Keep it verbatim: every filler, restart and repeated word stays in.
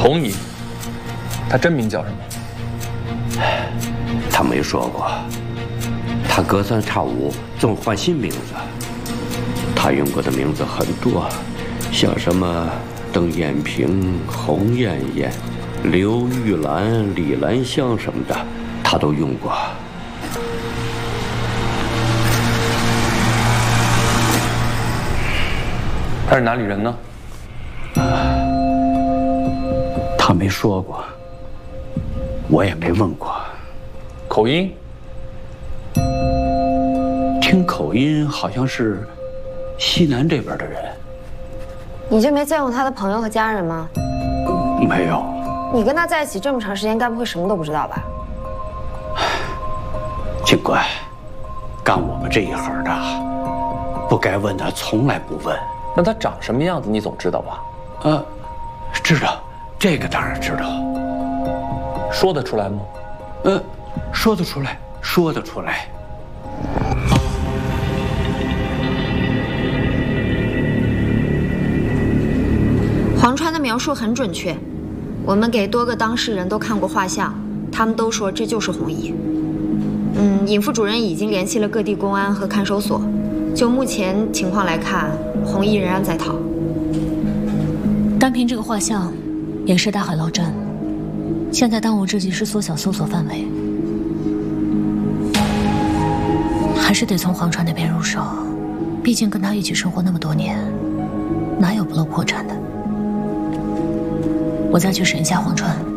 红姨，她真名叫什么？ 他没说过。他隔三差五总换新名字。他用过的名字很多，像什么邓艳萍、洪艳艳、刘玉兰、李兰香什么的，他都用过。 他是哪里人呢？ 他没说过，我也没问过。 口音？ 听口音好像是西南这边的人。 你就没见过他的朋友和家人吗？ 没有。 你跟他在一起这么长时间，该不会什么都不知道吧？ 警官，干我们这一行的，不该问的从来不问。 那他长什么样子，你总知道吧？ 呃，知道，这个当然知道。 说得出来吗？ 呃，说得出来，说得出来。 黄川的描述很准确，我们给多个当事人都看过画像，他们都说这就是红衣。嗯，尹副主任已经联系了各地公安和看守所，就目前情况来看，红衣仍然在逃。 单凭这个画像，也是大海捞针。现在当务之急是缩小搜索范围，还是得从黄川那边入手。毕竟跟他一起生活那么多年，哪有不露破绽的？我再去审一下黄川。